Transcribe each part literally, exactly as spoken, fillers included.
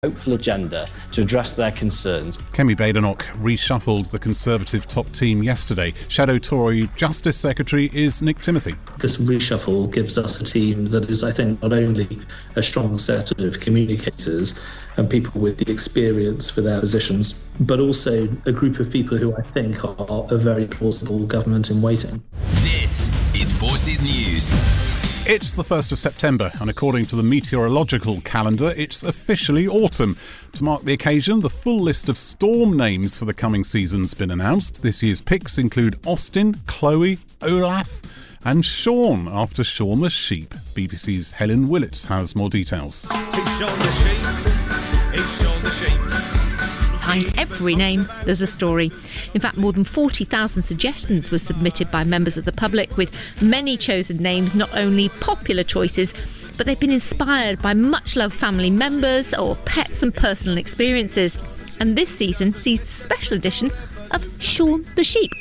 hopeful agenda to address their concerns. Kemi Badenoch reshuffled the Conservative top team yesterday. Shadow Tory Justice Secretary is Nick Timothy. This reshuffle gives us a team that is, I think, not only a strong set of communicators and people with the experience for their positions, but also a group of people who I think are a very plausible government in waiting. This is Forces News. It's the first of September, and according to the meteorological calendar, it's officially autumn. To mark the occasion, the full list of storm names for the coming season's been announced. This year's picks include Austin, Chloe, Olaf and Sean, after Sean the Sheep. B B C's Helen Willits has more details. It's Sean the Sheep. It's Sean the Sheep. Behind every name, there's a story. In fact, more than forty thousand suggestions were submitted by members of the public, with many chosen names not only popular choices, but they've been inspired by much-loved family members or pets and personal experiences. And this season sees the special edition of Sean the Sheep.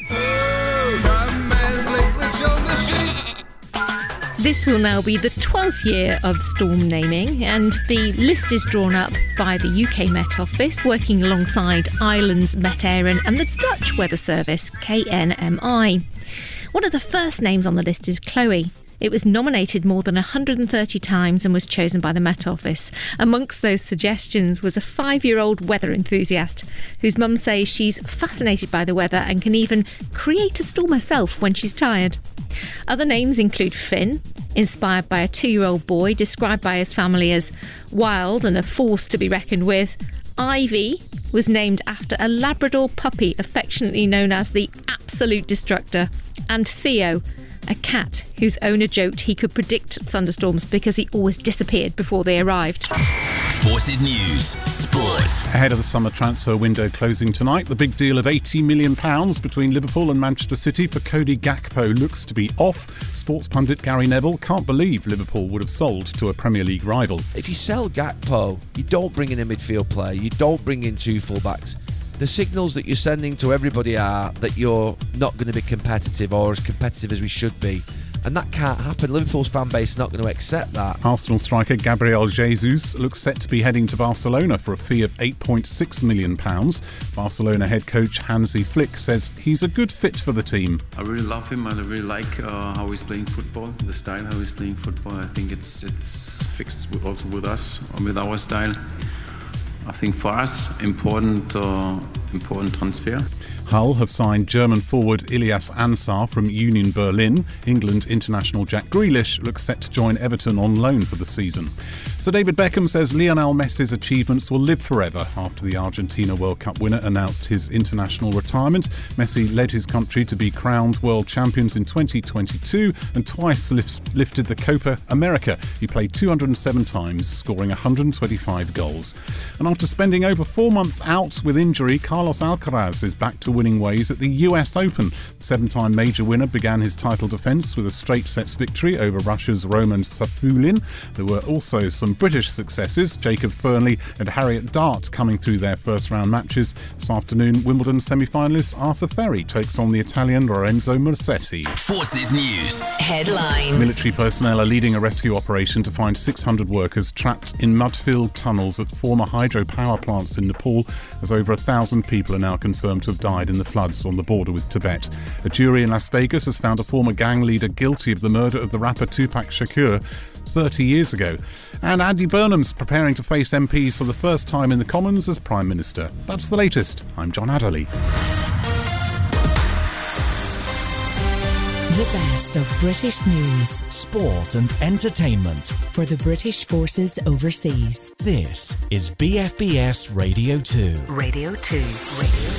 This will now be the twelfth year of storm naming, and the list is drawn up by the U K Met Office, working alongside Ireland's Met Éireann and the Dutch Weather Service, K N M I. One of the first names on the list is Chloe. It was nominated more than one hundred thirty times and was chosen by the Met Office. Amongst those suggestions was a five-year-old weather enthusiast whose mum says she's fascinated by the weather and can even create a storm herself when she's tired. Other names include Finn, inspired by a two-year-old boy described by his family as wild and a force to be reckoned with. Ivy was named after a Labrador puppy affectionately known as the Absolute Destructor. And Theo, a cat whose owner joked he could predict thunderstorms because he always disappeared before they arrived. Forces News Sport. Ahead of the summer transfer window closing tonight, the big deal of eighty million pounds between Liverpool and Manchester City for Cody Gakpo looks to be off. Sports pundit Gary Neville can't believe Liverpool would have sold to a Premier League rival. If you sell Gakpo, you don't bring in a midfield player, you don't bring in two full-backs. The signals that you're sending to everybody are that you're not going to be competitive, or as competitive as we should be. And that can't happen. Liverpool's fan base is not going to accept that. Arsenal striker Gabriel Jesus looks set to be heading to Barcelona for a fee of eight point six million pounds. Barcelona head coach Hansi Flick says he's a good fit for the team. I really love him. I really like uh, how he's playing football, the style how he's playing football. I think it's it's fixed with, also with us, with our style. I think for us, important, uh, important transfer. Hull have signed German forward Ilyas Ansar from Union Berlin. England international Jack Grealish looks set to join Everton on loan for the season. Sir David Beckham says Lionel Messi's achievements will live forever after the Argentina World Cup winner announced his international retirement. Messi led his country to be crowned world champions in twenty twenty-two and twice lift, lifted the Copa America. He played two hundred seven times, scoring one hundred twenty-five goals. And after spending over four months out with injury, Carlos Alcaraz is back to winning ways at the U S Open. The seven-time major winner began his title defence with a straight sets victory over Russia's Roman Safulin. There were also some British successes, Jacob Fernley and Harriet Dart coming through their first-round matches. This afternoon, Wimbledon semi-finalist Arthur Ferry takes on the Italian Lorenzo Musetti. Forces News Headlines. Military personnel are leading a rescue operation to find six hundred workers trapped in mud-filled tunnels at former hydropower plants in Nepal, as over a thousand people are now confirmed to have died in the floods on the border with Tibet. A jury in Las Vegas has found a former gang leader guilty of the murder of the rapper Tupac Shakur thirty years ago. And Andy Burnham's preparing to face M Ps for the first time in the Commons as Prime Minister. That's the latest. I'm John Adderley. The best of British news, Sport and entertainment for the British forces overseas. This is B F B S Radio two. Radio two. Radio